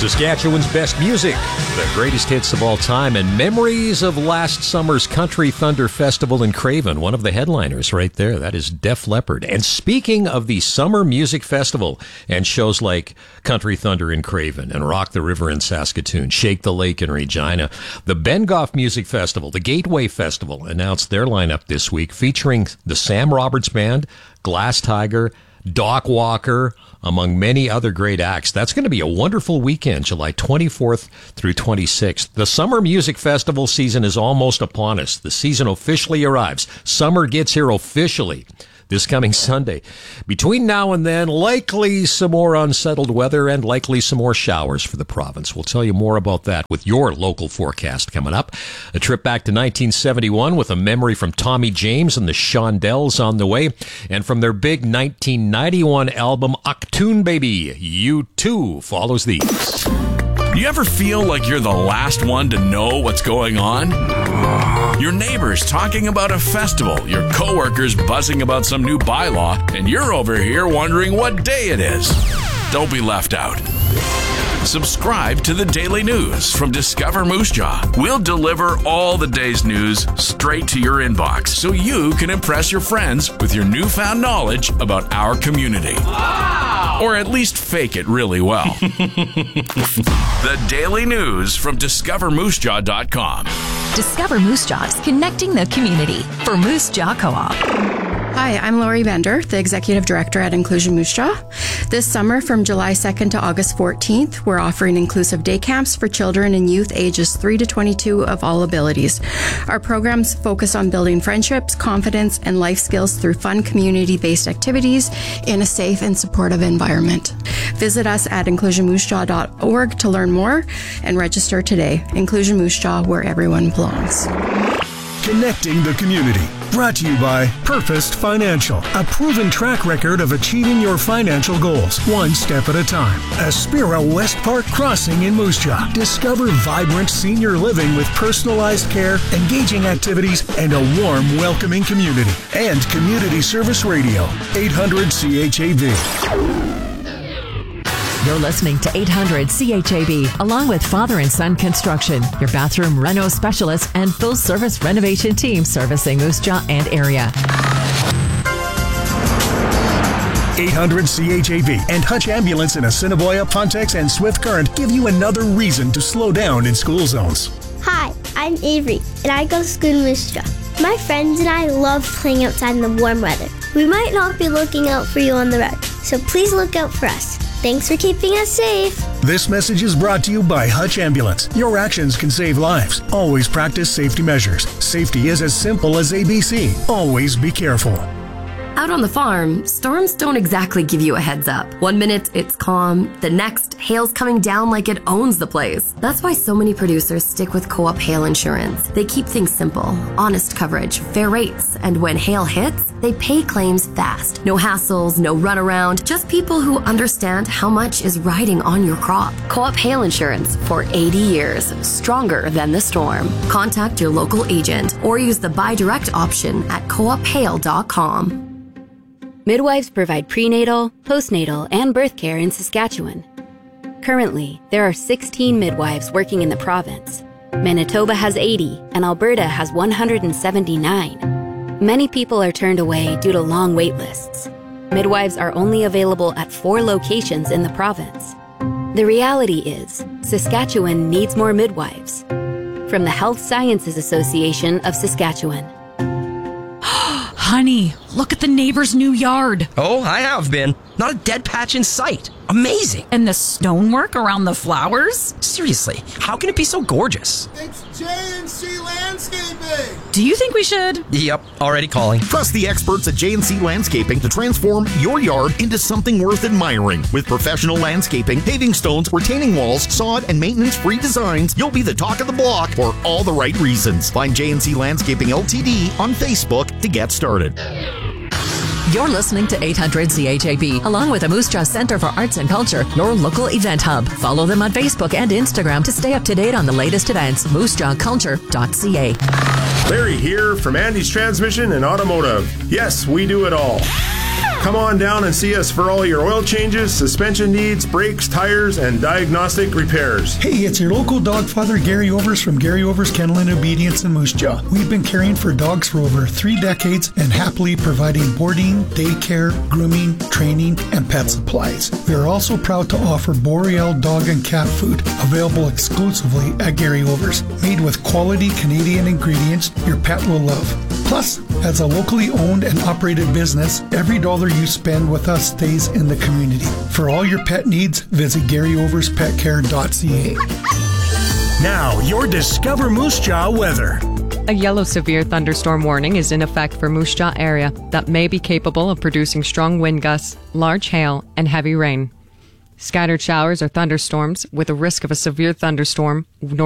Saskatchewan's best music, the greatest hits of all time, and memories of last summer's Country Thunder Festival in Craven. One of the headliners right there, that is Def Leppard. And speaking of the Summer Music Festival and shows like Country Thunder in Craven and Rock the River in Saskatoon, Shake the Lake in Regina, the Bengoff Music Festival, the Gateway Festival announced their lineup this week featuring the Sam Roberts Band, Glass Tiger, Doc Walker, among many other great acts. That's going to be a wonderful weekend, July 24th through 26th. The Summer Music Festival season is almost upon us. The season officially arrives. Summer gets here officially this coming Sunday. Between now and then, likely some more unsettled weather and likely some more showers for the province. We'll tell you more about that with your local forecast coming up. A trip back to 1971 with a memory from Tommy James and the Shondells on the way. And from their big 1991 album, Achtung Baby, U2 follows these. Do you ever feel like you're the last one to know what's going on? Your neighbors talking about a festival, your coworkers buzzing about some new bylaw, and you're over here wondering what day it is. Don't be left out. Subscribe to the Daily News from Discover Moose Jaw. We'll deliver all the day's news straight to your inbox so you can impress your friends with your newfound knowledge about our community. Wow! Or at least fake it really well. The Daily News from DiscoverMooseJaw.com. Discover Moose Jaws, connecting the community for Moose Jaw Co-op. Hi, I'm Lori Bender, the Executive Director at Inclusion Moose Jaw. This summer, from July 2nd to August 14th, we're offering inclusive day camps for children and youth ages 3 to 22 of all abilities. Our programs focus on building friendships, confidence, and life skills through fun community-based activities in a safe and supportive environment. Visit us at inclusionmoosejaw.org to learn more and register today. Inclusion Moose Jaw, where everyone belongs. Connecting the community. Brought to you by Purposed Financial, a proven track record of achieving your financial goals, one step at a time. Aspira West Park Crossing in Moose Jaw. Discover vibrant senior living with personalized care, engaging activities, and a warm, welcoming community. And Community Service Radio, 800 CHAB. You're listening to 800 CHAB, along with Father and Son Construction, your bathroom reno specialist and full-service renovation team servicing Moose Jaw and area. 800 CHAB and Hutch Ambulance in Assiniboia, Pontex, and Swift Current give you another reason to slow down in school zones. Hi, I'm Avery, and I go to school in Moose Jaw. My friends and I love playing outside in the warm weather. We might not be looking out for you on the road, so please look out for us. Thanks for keeping us safe. This message is brought to you by Hutch Ambulance. Your actions can save lives. Always practice safety measures. Safety is as simple as ABC. Always be careful. Out on the farm, storms don't exactly give you a heads up. 1 minute, it's calm. The next, hail's coming down like it owns the place. That's why so many producers stick with Co-op Hail Insurance. They keep things simple, honest coverage, fair rates, and when hail hits, they pay claims fast. No hassles, no runaround, just people who understand how much is riding on your crop. Co-op Hail Insurance for 80 years, stronger than the storm. Contact your local agent or use the buy direct option at coophail.com. Midwives provide prenatal, postnatal, and birth care in Saskatchewan. Currently, there are 16 midwives working in the province. Manitoba has 80, and Alberta has 179. Many people are turned away due to long wait lists. Midwives are only available at 4 locations in the province. The reality is, Saskatchewan needs more midwives. From the Health Sciences Association of Saskatchewan. Honey, look at the neighbor's new yard. Oh, I have been. Not a dead patch in sight. Amazing. And the stonework around the flowers? Seriously, how can it be so gorgeous? It's J&C Landscaping. Do you think we should? Yep, already calling. Trust the experts at J&C Landscaping to transform your yard into something worth admiring. With professional landscaping, paving stones, retaining walls, sod, and maintenance-free designs, you'll be the talk of the block for all the right reasons. Find J&C Landscaping Ltd on Facebook to get started. You're listening to 800 CHAB, along with the Moose Jaw Center for Arts and Culture, your local event hub. Follow them on Facebook and Instagram to stay up to date on the latest events. moosejawculture.ca. Larry here from Andy's Transmission and Automotive. Yes, we do it all. Come on down and see us for all your oil changes, suspension needs, brakes, tires, and diagnostic repairs. Hey, it's your local dog father, Gary Overs from Gary Overs Kennel and Obedience in Moose Jaw. We've been caring for dogs for over 3 decades and happily providing boarding, daycare, grooming, training, and pet supplies. We are also proud to offer Boreal dog and cat food, available exclusively at Gary Overs. Made with quality Canadian ingredients your pet will love. Plus, as a locally owned and operated business, every dollar you spend with us stays in the community. For all your pet needs, visit GaryOversPetCare.ca. Now, your Discover Moose Jaw weather. A yellow severe thunderstorm warning is in effect for Moose Jaw area that may be capable of producing strong wind gusts, large hail, and heavy rain. Scattered showers or thunderstorms with a risk of a severe thunderstorm